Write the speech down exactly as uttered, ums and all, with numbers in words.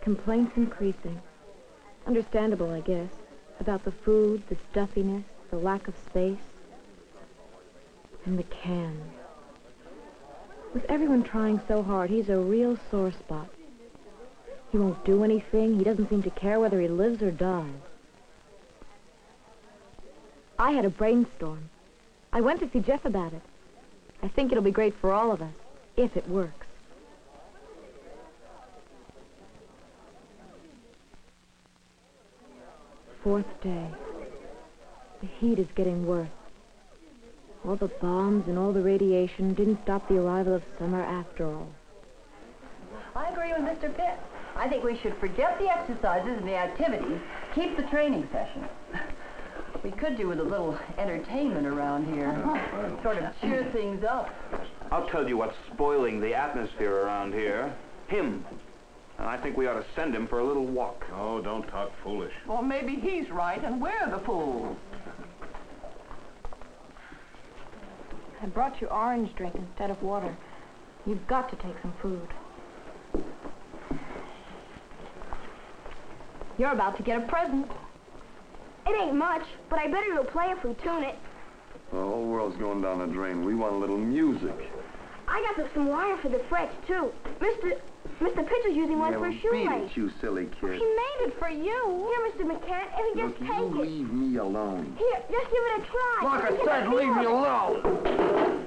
Complaints increasing. Understandable, I guess. About the food, the stuffiness, the lack of space. And the can. With everyone trying so hard, he's a real sore spot. He won't do anything. He doesn't seem to care whether he lives or dies. I had a brainstorm. I went to see Jeff about it. I think it'll be great for all of us, if it works. Fourth day. The heat is getting worse. All the bombs and all the radiation didn't stop the arrival of summer after all. I agree with Mister Pitt. I think we should forget the exercises and the activities, keep the training session. We could do with a little entertainment around here. Sort of cheer things up. I'll tell you what's spoiling the atmosphere around here. Him. And I think we ought to send him for a little walk. Oh, don't talk foolish. Well, maybe he's right and we're the fools. I brought you orange drink instead of water. You've got to take some food. You're about to get a present. It ain't much, but I bet it'll play if we tune it. The whole world's going down the drain. We want a little music. I got some, some wire for the frets, too. Mister Mister Pitcher's using one Yeah, for well, a shoelace. beat it, you silly kid. He made it for you. Here, Mister McCann, if you Look, just you take it. leave me alone. Here, just give it a try. Like I Give it said, a leave me feel. alone.